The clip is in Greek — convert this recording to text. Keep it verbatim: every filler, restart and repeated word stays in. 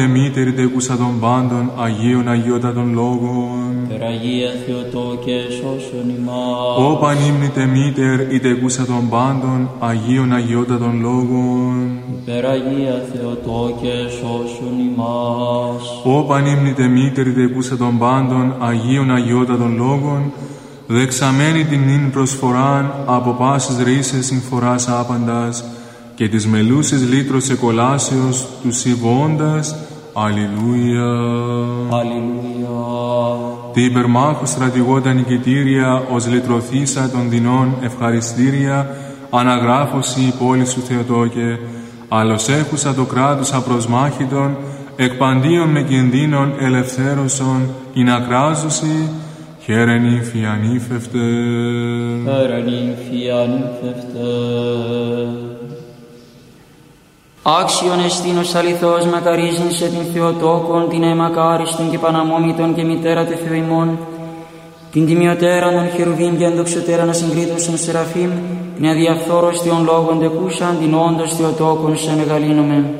Μήτερη τεκούσα των πάντων, Αγίων Αγιότατων Λόγων. Περαγία Θεοτόκε σώσον ημάς. Ω πανύμνητε Μήτερ, η τεκούσα των πάντων, Αγίων Αγιότατων Λόγων. Περαγία Θεοτόκε σώσον ημάς. Ω πανύμνητε Μήτερ, η τεκούσα των πάντων, Αγίων Αγιότατων Λόγων, δεξαμένη την νυν προσφοράν, από πάσης ρίσες συμφοράς άπαντας, και της μελούσης λύτρος εκολάσεως του συμβώντας. Αλληλούια. Αλληλούια. Τι υπερμάχου στρατηγόντα νικητήρια, ως λυτρωθήσα των δεινών ευχαριστήρια, αναγράφωση η πόλη σου Θεοτόκε, άλλος έχουσα το κράτος απροσμάχητον, εκπαντίον με κινδύνων ελευθέρωσον, ειν ακράζωση, χαίρεν ύμφη ανήφευτε. Χαίρεν ύμφη ανήφευτε. Άξιον εστίνος αληθώς μακαρίζειν σε την Θεοτόκον, την αιμακάριστον και παναμόμητον και μητέρα του Θεού ημών, την τιμιωτέραν των χερουβίμ και ενδοξωτέραν ασυγκρίτωσον σεραφείμ, την αδιαφθόρος Θεών λόγων τεκούσαν, την όντως Θεοτόκον σε μεγαλύνομαι.